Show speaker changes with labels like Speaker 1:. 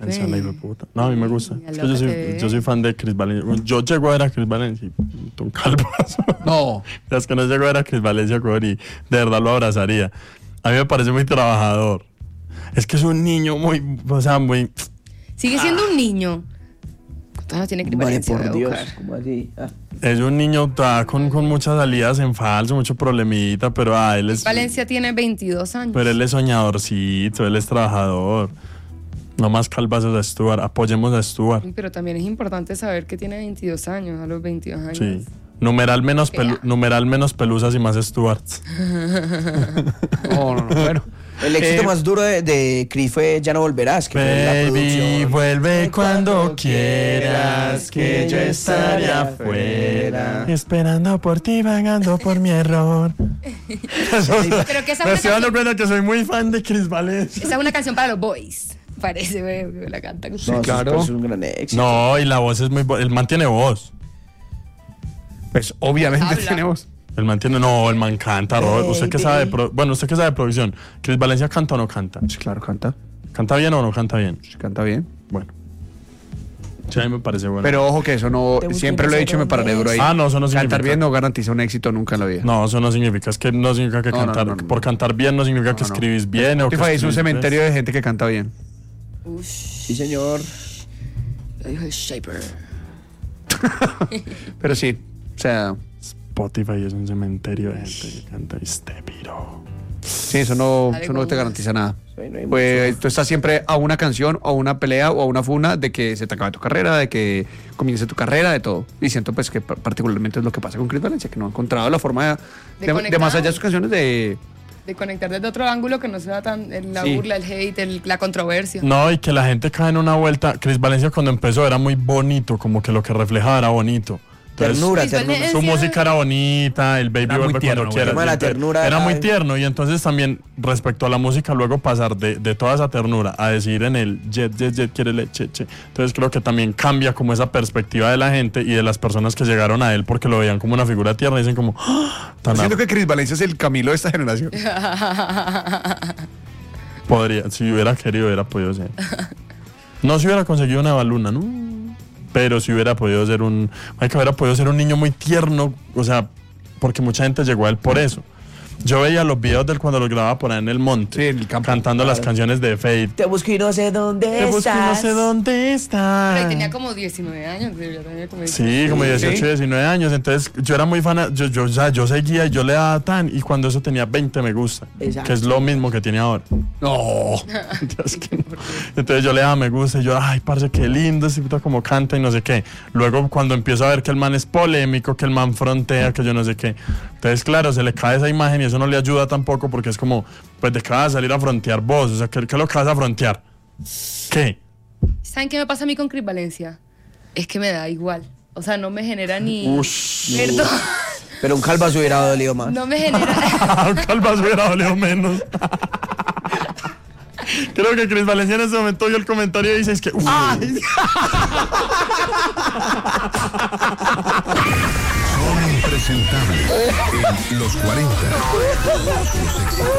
Speaker 1: Esa la hijo de puta. No, a mí me gusta.
Speaker 2: Ya
Speaker 1: Es
Speaker 2: lo
Speaker 1: que yo soy fan de Chris Valencia. Yo llego a ver a Chris Valencia y un calvazo.
Speaker 3: No.
Speaker 1: Es que no llego a ver a Chris Valencia, güey, y de verdad lo abrazaría. A mí me parece muy trabajador. Es que es un niño muy, o sea, muy...
Speaker 2: Sigue siendo un niño. ¿Cuántos años tiene Chris
Speaker 4: Vale,
Speaker 2: Valencia?
Speaker 4: por
Speaker 2: Voy a
Speaker 4: Dios,
Speaker 2: buscar.
Speaker 4: ¿cómo así?
Speaker 1: Es un niño con muchas salidas en falso, mucho problemita, pero él es...
Speaker 2: Valencia tiene 22 años.
Speaker 1: Pero él es soñadorcito, él es trabajador. No más calvazos a Stuart, apoyemos a Stuart.
Speaker 2: Pero también es importante saber que tiene 22 años, a los 22 años.
Speaker 1: Sí. Numeral menos pelusas y más Stuarts.
Speaker 3: No, bueno.
Speaker 4: El éxito más duro de Chris fue Ya no volverás, que fue la
Speaker 1: Baby,
Speaker 4: producción.
Speaker 1: vuelve cuando quieras, que yo estaré afuera, esperando por ti, vagando por mi error.
Speaker 2: Pero que esa
Speaker 1: Me
Speaker 2: es
Speaker 1: estoy
Speaker 2: una,
Speaker 1: dando cuenta que soy muy fan de Chris Valencia.
Speaker 2: esa es una canción para los boys. Parece, güey, que la cantan.
Speaker 4: No,
Speaker 3: claro.
Speaker 4: es un gran éxito.
Speaker 1: No, y la voz es muy... El man tiene voz.
Speaker 3: Pues obviamente
Speaker 2: Habla.
Speaker 3: tenemos.
Speaker 1: El man tiene... No, el man canta, Robert. ¿Usted qué
Speaker 4: Baby.
Speaker 1: sabe de bueno, usted qué sabe de producción? ¿Chris Valencia canta o no canta?
Speaker 3: Sí, claro, canta.
Speaker 1: ¿Canta bien o no canta bien?
Speaker 3: Sí, canta bien.
Speaker 1: Bueno. Sí, a mí me parece bueno.
Speaker 3: Pero ojo que eso no,
Speaker 4: Te busco
Speaker 3: siempre lo he dicho y me pararé duro ahí.
Speaker 1: No, eso no significa...
Speaker 3: Cantar bien no garantiza un éxito nunca en la vida.
Speaker 1: No, eso no significa, es que no significa que
Speaker 3: No, no,
Speaker 1: cantar...
Speaker 3: no, no.
Speaker 1: Por cantar bien no significa que
Speaker 3: No, no.
Speaker 1: escribís bien o que
Speaker 3: Spotify es un
Speaker 1: escribís
Speaker 3: cementerio de gente que canta bien.
Speaker 4: Sí, señor.
Speaker 2: Lo dijo el Shaper.
Speaker 3: Pero sí, o sea,
Speaker 1: Spotify es un cementerio de gente que canta este piro.
Speaker 3: sí, eso no
Speaker 2: Algo
Speaker 3: te
Speaker 2: más.
Speaker 3: garantiza nada.
Speaker 4: Sí, no hay
Speaker 3: Pues tú estás siempre a una canción, o a una pelea, o a una funa de que se te acabe tu carrera, de que comience tu carrera, de todo. Y siento pues que particularmente es lo que pasa con Chris Valencia, que no ha encontrado la forma de
Speaker 2: conectar.
Speaker 3: más allá de sus canciones de...
Speaker 2: De conectar desde otro ángulo que no sea tan la
Speaker 3: Sí.
Speaker 2: burla, el hate, la controversia.
Speaker 1: No, y que la gente cae en una vuelta. Chris Valencia cuando empezó era muy bonito, como que lo que reflejaba era bonito. Entonces,
Speaker 4: Ternura,
Speaker 2: Chris
Speaker 4: ternura.
Speaker 2: Valencia-
Speaker 1: su música era bonita, el baby
Speaker 3: Era muy
Speaker 1: vuelve
Speaker 3: tierno,
Speaker 1: cuando
Speaker 3: güey.
Speaker 1: quieras.
Speaker 4: El tema de la ternura
Speaker 1: Era muy
Speaker 4: era-
Speaker 1: tierno y entonces también respecto a la música luego pasar de toda esa ternura a decir en el jet quiere leche, che. Entonces creo que también cambia como esa perspectiva de la gente y de las personas que llegaron a él porque lo veían como una figura tierna y dicen como ¡ah! Tan
Speaker 3: Siento que Chris Valencia es el Camilo de esta generación.
Speaker 1: podría, si hubiera querido hubiera podido ser. No se hubiera conseguido una Eva Luna, ¿no? Pero si hubiera podido ser hubiera podido ser un niño muy tierno, o sea, porque mucha gente llegó a él por eso. Yo veía los videos de él cuando los grababa por ahí en el monte,
Speaker 3: Sí, en el campo.
Speaker 1: cantando las canciones de Fate.
Speaker 4: Te busco y no sé dónde
Speaker 1: Te busco y no sé dónde
Speaker 2: Pero
Speaker 1: está.
Speaker 2: ahí tenía como 19 años, debería tener como
Speaker 1: Sí, como 18,
Speaker 3: Sí.
Speaker 1: 19 años. Entonces yo era muy fan, yo seguía y yo le daba tan, y cuando eso tenía 20 me gusta,
Speaker 4: Exacto.
Speaker 1: que es lo mismo que tiene ahora.
Speaker 3: No.
Speaker 1: Dios, que no. Entonces yo le daba me gusta y yo, ay, parce, qué lindo, ese puto como canta y no sé qué. Luego cuando empiezo a ver que el man es polémico, que el man frontea, que yo no sé qué. Entonces, claro, se le cae esa imagen y eso no le ayuda tampoco porque es como, pues, ¿de qué vas a salir a frontear vos? O sea, ¿qué es lo que vas a frontear? ¿Qué?
Speaker 2: ¿Saben qué me pasa a mí con Chris Valencia? Es que me da igual. O sea, no me genera ni...
Speaker 1: Ush.
Speaker 2: Perdón.
Speaker 4: Pero un calvazo hubiera dolido más.
Speaker 2: No me genera...
Speaker 1: Calvas hubiera dolido menos. Creo que Chris Valencia en ese momento vio el comentario y dice, es que... Son
Speaker 5: Impresentables en los 40.